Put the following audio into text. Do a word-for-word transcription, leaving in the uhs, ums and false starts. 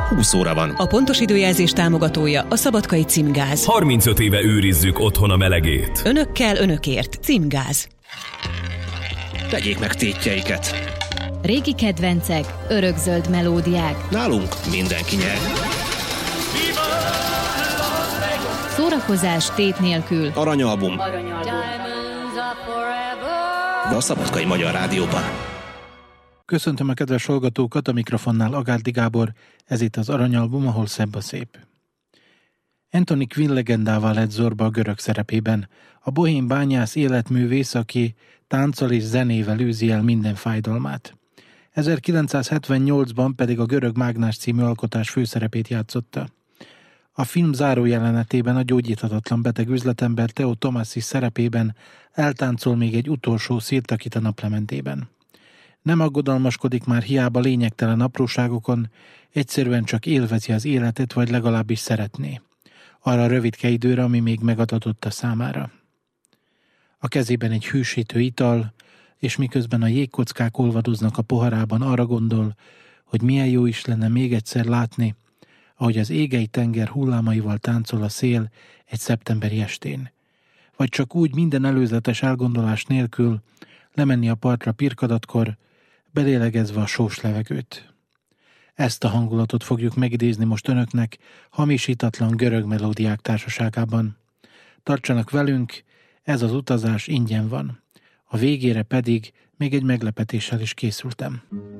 húsz óra van. A pontos időjelzés támogatója a Szabadkai Címgáz. harmincöt éve őrizzük otthon a melegét. Önökkel, önökért. Címgáz. Tegyék meg tétjeiket. Régi kedvencek, örökzöld melódiák. Nálunk mindenki nyer. Szórakozás tét nélkül. Aranyalbum. Aranyalbum. De a Szabadkai Magyar Rádióban. Köszöntöm a kedves hallgatókat, a mikrofonnál Agárdi Gábor, ez itt az Aranyalbum, ahol szebb a szép. Anthony Quinn legendává lett Zorba a görög szerepében, a bohém bányász életművész, aki tánccal és zenével űzi el minden fájdalmát. ezerkilencszázhetvennyolcban pedig a Görög Mágnás című alkotás főszerepét játszotta. A film záró jelenetében a gyógyíthatatlan beteg üzletember Theo Tomassis szerepében eltáncol még egy utolsó szirtakit a naplementében. Nem aggodalmaskodik már hiába lényegtelen apróságokon, egyszerűen csak élvezi az életet, vagy legalábbis szeretné. Arra a rövidke időre, ami még megadatott a számára. A kezében egy hűsítő ital, és miközben a jégkockák olvadoznak a poharában, arra gondol, hogy milyen jó is lenne még egyszer látni, ahogy az égei tenger hullámaival táncol a szél egy szeptemberi estén. Vagy csak úgy minden előzetes elgondolás nélkül lemenni a partra pirkadatkor, belélegezve a sós levegőt. Ezt a hangulatot fogjuk megidézni most önöknek hamisítatlan görög melódiák társaságában. Tartsanak velünk, ez az utazás ingyen van. A végére pedig még egy meglepetéssel is készültem.